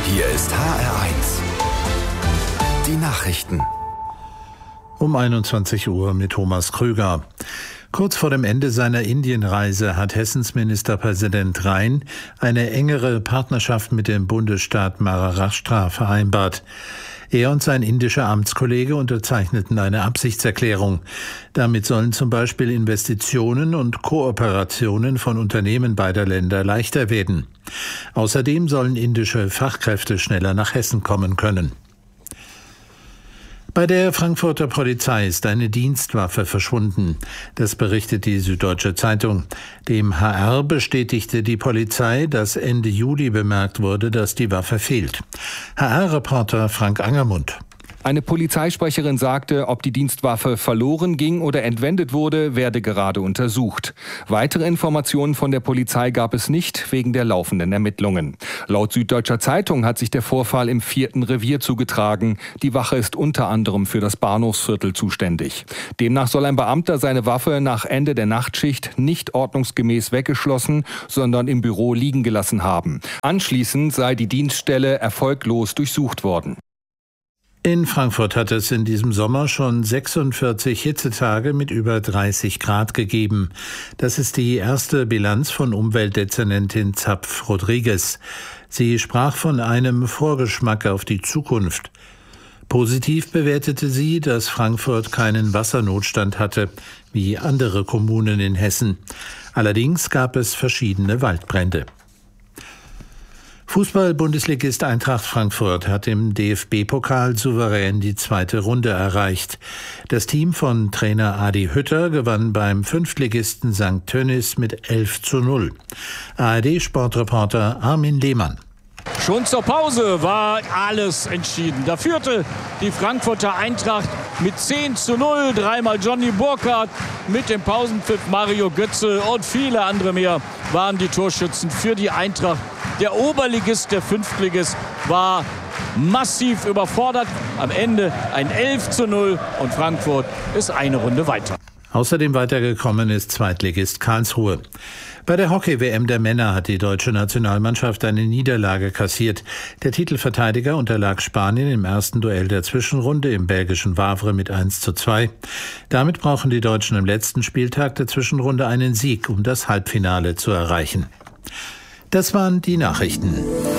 Hier ist HR1. Die Nachrichten. Um 21 Uhr mit Thomas Krüger. Kurz vor dem Ende seiner Indienreise hat Hessens Ministerpräsident Rhein eine engere Partnerschaft mit dem Bundesstaat Maharashtra vereinbart. Er und sein indischer Amtskollege unterzeichneten eine Absichtserklärung. Damit sollen zum Beispiel Investitionen und Kooperationen von Unternehmen beider Länder leichter werden. Außerdem sollen indische Fachkräfte schneller nach Hessen kommen können. Bei der Frankfurter Polizei ist eine Dienstwaffe verschwunden. Das berichtet die Süddeutsche Zeitung. Dem HR bestätigte die Polizei, dass Ende Juli bemerkt wurde, dass die Waffe fehlt. HR-Reporter Frank Angermund. Eine Polizeisprecherin sagte, ob die Dienstwaffe verloren ging oder entwendet wurde, werde gerade untersucht. Weitere Informationen von der Polizei gab es nicht, wegen der laufenden Ermittlungen. Laut Süddeutscher Zeitung hat sich der Vorfall im 4. Revier zugetragen. Die Wache ist unter anderem für das Bahnhofsviertel zuständig. Demnach soll ein Beamter seine Waffe nach Ende der Nachtschicht nicht ordnungsgemäß weggeschlossen, sondern im Büro liegen gelassen haben. Anschließend sei die Dienststelle erfolglos durchsucht worden. In Frankfurt hat es in diesem Sommer schon 46 Hitzetage mit über 30 Grad gegeben. Das ist die erste Bilanz von Umweltdezernentin Zapf-Rodriguez. Sie sprach von einem Vorgeschmack auf die Zukunft. Positiv bewertete sie, dass Frankfurt keinen Wassernotstand hatte, wie andere Kommunen in Hessen. Allerdings gab es verschiedene Waldbrände. Fußball-Bundesligist Eintracht Frankfurt hat im DFB-Pokal souverän die 2. Runde erreicht. Das Team von Trainer Adi Hütter gewann beim Fünftligisten St. Tönnies mit 11:0. ARD-Sportreporter Armin Lehmann. Schon zur Pause war alles entschieden. Da führte die Frankfurter Eintracht mit 10:0. Dreimal Johnny Burkhardt, mit dem Pausenpfiff Mario Götze und viele andere mehr waren die Torschützen für die Eintracht. Der Oberligist, der Fünftligist, war massiv überfordert. Am Ende ein 11:0 und Frankfurt ist eine Runde weiter. Außerdem weitergekommen ist Zweitligist Karlsruhe. Bei der Hockey-WM der Männer hat die deutsche Nationalmannschaft eine Niederlage kassiert. Der Titelverteidiger unterlag Spanien im ersten Duell der Zwischenrunde im belgischen Wavre mit 1:2. Damit brauchen die Deutschen am letzten Spieltag der Zwischenrunde einen Sieg, um das Halbfinale zu erreichen. Das waren die Nachrichten.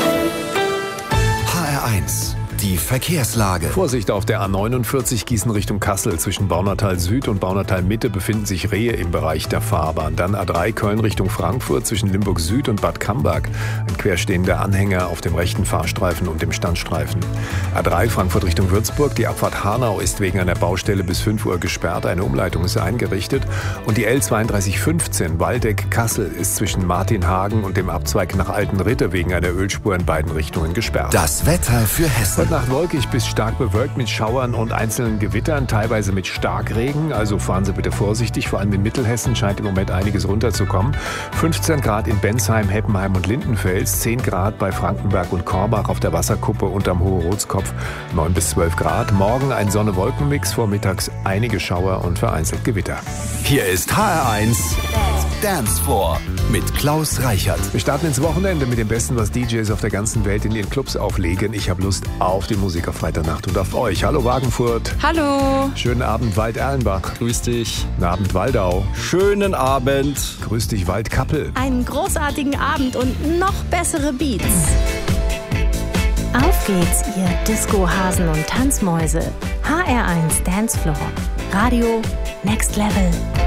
HR1. Die Verkehrslage. Vorsicht auf der A49 Gießen Richtung Kassel. Zwischen Baunatal Süd und Baunatal Mitte befinden sich Rehe im Bereich der Fahrbahn. Dann A3 Köln Richtung Frankfurt zwischen Limburg Süd und Bad Camberg. Ein querstehender Anhänger auf dem rechten Fahrstreifen und dem Standstreifen. A3 Frankfurt Richtung Würzburg. Die Abfahrt Hanau ist wegen einer Baustelle bis 5 Uhr gesperrt. Eine Umleitung ist eingerichtet. Und die L3215 Waldeck-Kassel ist zwischen Martinhagen und dem Abzweig nach Altenritte wegen einer Ölspur in beiden Richtungen gesperrt. Das Wetter für Hessen. Nacht wolkig bis stark bewölkt mit Schauern und einzelnen Gewittern, teilweise mit Starkregen. Also fahren Sie bitte vorsichtig. Vor allem in Mittelhessen scheint im Moment einiges runterzukommen. 15 Grad in Bensheim, Heppenheim und Lindenfels. 10 Grad bei Frankenberg und Korbach auf der Wasserkuppe und am Hohe-Rotskopf. 9 bis 12 Grad. Morgen ein Sonne-Wolken-Mix. Vormittags einige Schauer und vereinzelt Gewitter. Hier ist HR1 Dance Floor mit Klaus Reichert. Wir starten ins Wochenende mit dem Besten, was DJs auf der ganzen Welt in ihren Clubs auflegen. Ich habe Lust auf die Musik auf Freitagnacht und auf euch. Hallo Wagenfurt. Hallo. Schönen Abend Wald-Erlenbach. Grüß dich. Guten Abend Waldau. Schönen Abend. Grüß dich Waldkappel. Einen großartigen Abend und noch bessere Beats. Auf geht's, ihr Disco-Hasen und Tanzmäuse. HR1 Dancefloor. Radio Next Level.